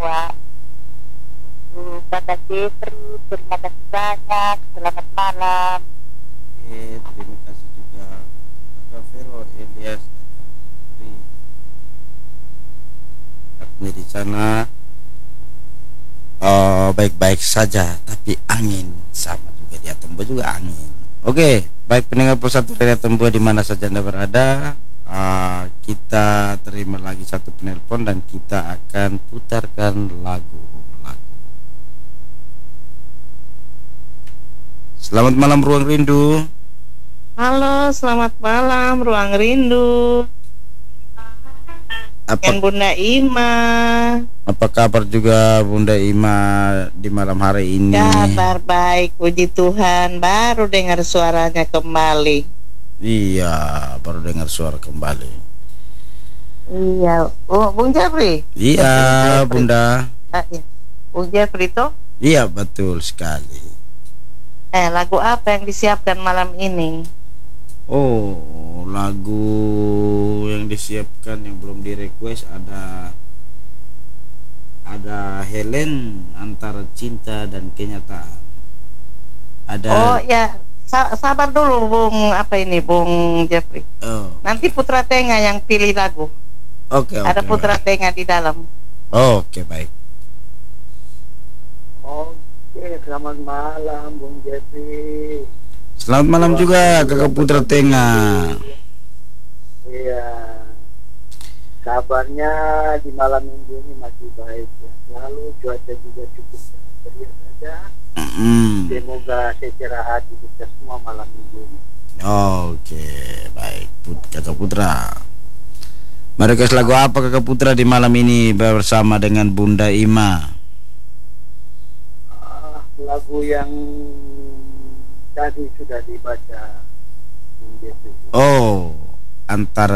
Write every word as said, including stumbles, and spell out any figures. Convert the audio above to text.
semua. Untuk Kakak Jeffrey, terima kasih banyak. Selamat malam. Oke, terima kasih juga Kakak Vero, Elias, Kakak Putri. Kakaknya di sana oh, baik-baik saja, tapi angin sama juga di Atombo juga angin. Oke, baik pendengar Pusat Radio Atombo di mana saja Anda berada, uh, kita terima lagi satu penelpon dan kita akan putarkan lagu-lagu. Selamat malam Ruang Rindu. Halo, selamat malam Ruang Rindu. Apa, Dengan Bunda Ima. apa kabar juga Bunda Ima di malam hari ini? Kabar baik, puji Tuhan. Baru dengar suaranya kembali. Iya, baru dengar suara kembali. Iya, oh, Bung Jeffrey. Iya, Bunda. Ah, iya. Bung Jeffrey toh? Iya, betul sekali. Eh, lagu apa yang disiapkan malam ini? Oh, lagu yang disiapkan yang belum di request ada ada Helen, Antara Cinta dan Kenyataan. Ada. Oh ya, sa- sabar dulu Bung apa ini Bung Jeffrey. Oh, Nanti Putra Tenga yang pilih lagu. oke, oke. Ada Putra baik. Tenga di dalam. Oke, baik. Oke, selamat malam Bung Jeffrey. Selamat malam juga Kakak Putra Tengah. Iya, kabarnya di malam minggu ini masih baik ya. Selalu cuaca juga cukup ceria saja. Mm. Semoga secara hati kita semua malam minggu ini. Oke, baik Put- Kakak Putra. Mari kasih lagu apa Kakak Putra di malam ini bersama dengan Bunda Ima? Ah, lagu yang tadi sudah dibaca Bung Jeffrey. Oh, Antara